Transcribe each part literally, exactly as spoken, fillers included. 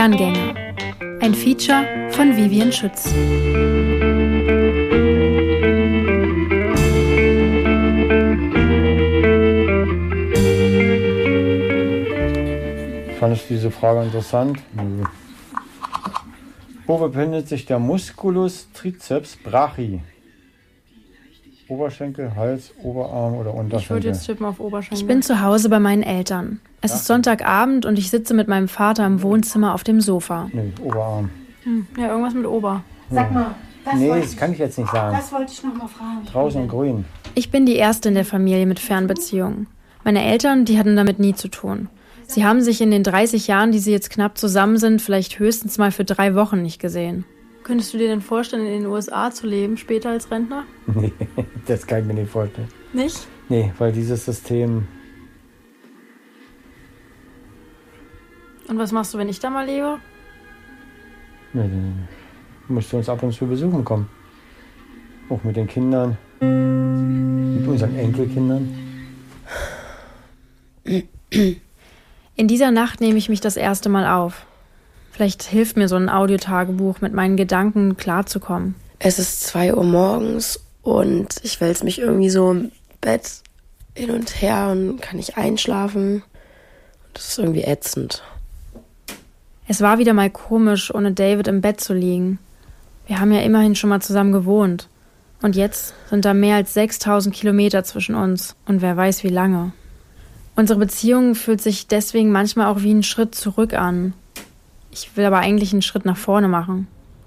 Ferngänger. Ein Feature von Vivian Schütz. Fand ich diese Frage interessant. Mhm. Wo befindet sich der Musculus triceps brachii? Oberschenkel, Hals, Oberarm oder Unterschenkel? Ich würde jetzt tippen auf Oberschenkel. Ich bin zu Hause bei meinen Eltern. Es ist Sonntagabend und ich sitze mit meinem Vater im Wohnzimmer auf dem Sofa. Nee, Oberarm. Hm, ja, irgendwas mit Ober. Sag mal, was Nee, wollte das ich, kann ich jetzt nicht sagen. das wollte ich noch mal fragen. Draußen in grün. Ich bin die Erste in der Familie mit Fernbeziehungen. Meine Eltern, die hatten damit nie zu tun. Sie haben sich in den dreißig Jahren, die sie jetzt knapp zusammen sind, vielleicht höchstens mal für drei Wochen nicht gesehen. Könntest du dir denn vorstellen, in den U S A zu leben, später als Rentner? Nee, das kann ich mir nicht vorstellen. Nicht? Nee, weil dieses System... Und was machst du, wenn ich da mal lebe? Nee, dann musst du uns ab und zu besuchen kommen. Auch mit den Kindern. Mit unseren Enkelkindern. In dieser Nacht nehme ich mich das erste Mal auf. Vielleicht hilft mir so ein Audiotagebuch, mit meinen Gedanken klarzukommen. Es ist zwei Uhr morgens und ich wälze mich irgendwie so im Bett hin und her und kann nicht einschlafen. Das ist irgendwie ätzend. Es war wieder mal komisch, ohne David im Bett zu liegen. Wir haben ja immerhin schon mal zusammen gewohnt. Und jetzt sind da mehr als sechstausend Kilometer zwischen uns. Und wer weiß wie lange. Unsere Beziehung fühlt sich deswegen manchmal auch wie ein Schritt zurück an. Ich will aber eigentlich einen Schritt nach vorne machen.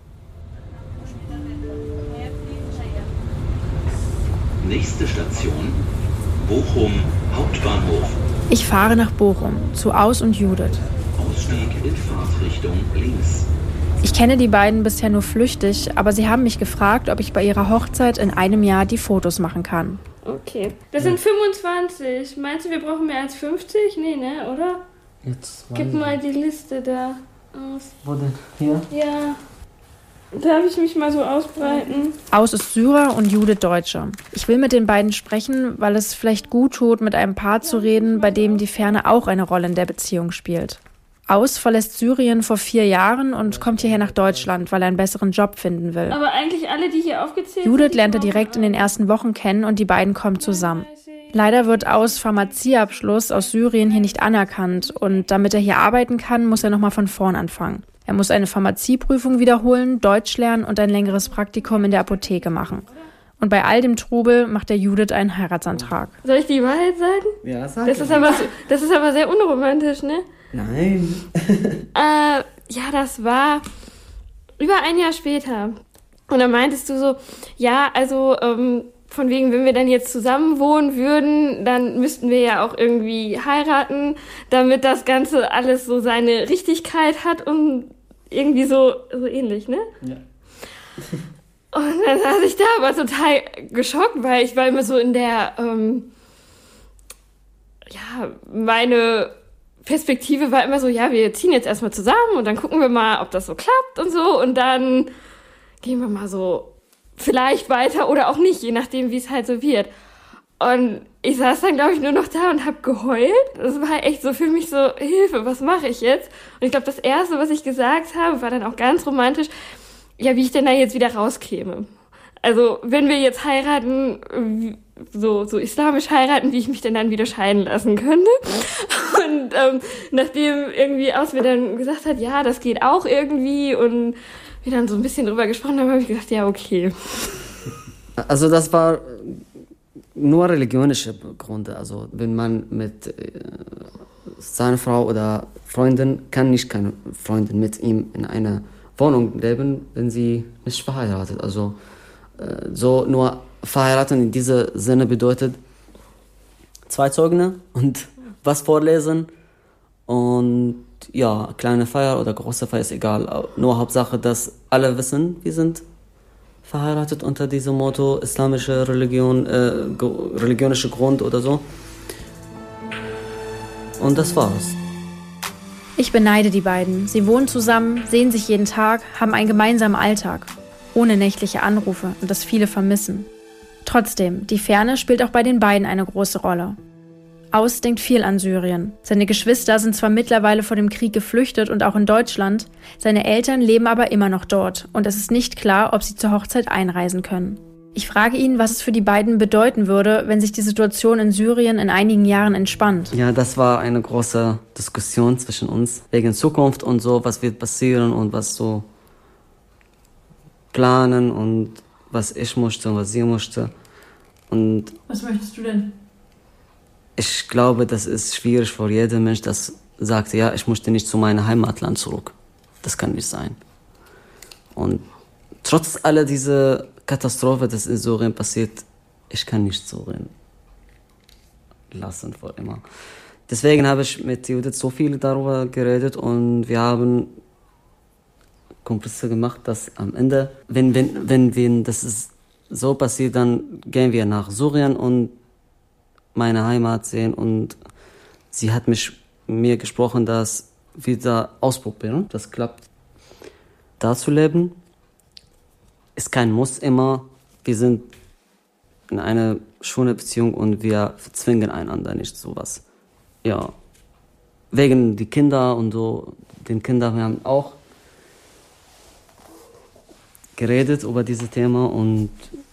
Nächste Station, Bochum Hauptbahnhof. Ich fahre nach Bochum, zu Aus und Judith. Ausstieg in Fahrtrichtung links. Ich kenne die beiden bisher nur flüchtig, aber sie haben mich gefragt, ob ich bei ihrer Hochzeit in einem Jahr die Fotos machen kann. Okay, das sind fünfundzwanzig. Meinst du, wir brauchen mehr als fünfzig? Nee, ne, oder? Jetzt Gib mal die Liste da aus. Wo denn? Hier? Ja. Darf ich mich mal so ausbreiten? Aus ist Syrer und Judith Deutsche. Ich will mit den beiden sprechen, weil es vielleicht gut tut, mit einem Paar zu reden, bei dem die Ferne auch eine Rolle in der Beziehung spielt. Aus verlässt Syrien vor vier Jahren und kommt hierher nach Deutschland, weil er einen besseren Job finden will. Aber eigentlich alle, die hier aufgezählt Judith sind, lernt er direkt in den ersten Wochen kennen und die beiden kommen zusammen. Leider wird Aus Pharmazieabschluss aus Syrien hier nicht anerkannt und damit er hier arbeiten kann, muss er nochmal von vorn anfangen. Er muss eine Pharmazieprüfung wiederholen, Deutsch lernen und ein längeres Praktikum in der Apotheke machen. Und bei all dem Trubel macht der Judith einen Heiratsantrag. Soll ich die Wahrheit sagen? Ja, sag Das ist aber, das ist aber sehr unromantisch, ne? Nein. Äh, ja, das war über ein Jahr später. Und dann meintest du so, ja, also ähm, von wegen, wenn wir dann jetzt zusammen wohnen würden, dann müssten wir ja auch irgendwie heiraten, damit das Ganze alles so seine Richtigkeit hat und irgendwie so, so ähnlich, ne? Ja. Und dann saß ich da aber total geschockt, weil ich war immer so in der, ähm, ja, meine Perspektive war immer so, ja, wir ziehen jetzt erstmal zusammen und dann gucken wir mal, ob das so klappt und so und dann gehen wir mal so vielleicht weiter oder auch nicht, je nachdem, wie es halt so wird. Und ich saß dann, glaube ich, nur noch da und habe geheult. Das war echt so für mich so, Hilfe, was mache ich jetzt? Und ich glaube, das Erste, was ich gesagt habe, war dann auch ganz romantisch, ja, wie ich denn da jetzt wieder rauskäme. Also, wenn wir jetzt heiraten, so, so islamisch heiraten, wie ich mich denn dann wieder scheiden lassen könnte. Und ähm, nachdem irgendwie Aus mir dann gesagt hat, ja, das geht auch irgendwie und wir dann so ein bisschen drüber gesprochen haben, habe ich gedacht, ja, okay. Also das war nur religionische Gründe. Also wenn man mit äh, seiner Frau oder Freundin kann nicht keine Freundin mit ihm in einer Wohnung leben, wenn sie nicht verheiratet. Also äh, so nur verheiraten in diesem Sinne bedeutet zwei Zeugne und was vorlesen und ja, kleine Feier oder große Feier ist egal. Nur Hauptsache, dass alle wissen, wir sind verheiratet unter diesem Motto islamische Religion, äh, religionische Grund oder so. Und das war's. Ich beneide die beiden. Sie wohnen zusammen, sehen sich jeden Tag, haben einen gemeinsamen Alltag. Ohne nächtliche Anrufe und das viele vermissen. Trotzdem, die Ferne spielt auch bei den beiden eine große Rolle. Aus denkt viel an Syrien. Seine Geschwister sind zwar mittlerweile vor dem Krieg geflüchtet und auch in Deutschland, seine Eltern leben aber immer noch dort und es ist nicht klar, ob sie zur Hochzeit einreisen können. Ich frage ihn, was es für die beiden bedeuten würde, wenn sich die Situation in Syrien in einigen Jahren entspannt. Ja, das war eine große Diskussion zwischen uns wegen Zukunft und so, was wird passieren und was so planen und was ich möchte und was sie möchte. Und was möchtest du denn? Ich glaube, das ist schwierig für jeden Mensch, der sagt, ja, ich möchte nicht zu meinem Heimatland zurück. Das kann nicht sein. Und trotz aller dieser Katastrophe, das in Syrien passiert, ich kann nicht Syrien lassen für immer. Deswegen habe ich mit Judith so viel darüber geredet und wir haben Kompromisse gemacht, dass am Ende, wenn, wenn, wenn, wenn das ist so passiert, dann gehen wir nach Syrien und meine Heimat sehen und sie hat mich, mir gesprochen, dass wir da ausprobieren, das klappt. Da zu leben ist kein Muss immer. Wir sind in einer schönen Beziehung und wir zwingen einander nicht sowas. Ja, wegen die Kinder und so, den Kindern, wir haben auch geredet über dieses Thema und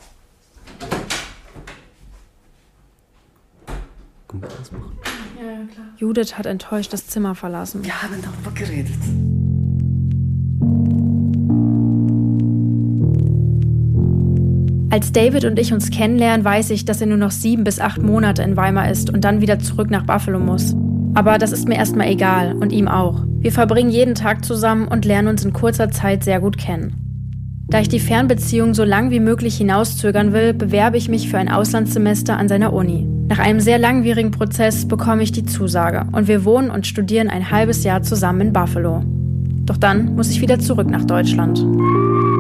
Ja, ja, klar. Judith hat enttäuscht das Zimmer verlassen. wir haben darüber geredet. Als David und ich uns kennenlernen, weiß ich, dass er nur noch sieben bis acht Monate in Weimar ist und dann wieder zurück nach Buffalo muss. Aber das ist mir erstmal egal und ihm auch. Wir verbringen jeden Tag zusammen und lernen uns in kurzer Zeit sehr gut kennen. Da ich die Fernbeziehung so lang wie möglich hinauszögern will, bewerbe ich mich für ein Auslandssemester an seiner Uni. Nach einem sehr langwierigen Prozess bekomme ich die Zusage und wir wohnen und studieren ein halbes Jahr zusammen in Buffalo. Doch dann muss ich wieder zurück nach Deutschland.